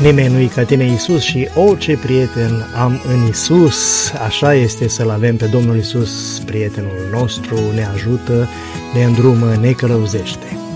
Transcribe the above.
Nimeni nu-i ca tine, Iisus, și orice prieten am în Iisus. Așa este să-L avem pe Domnul Iisus, prietenul nostru, ne ajută, ne îndrumă, ne călăuzește.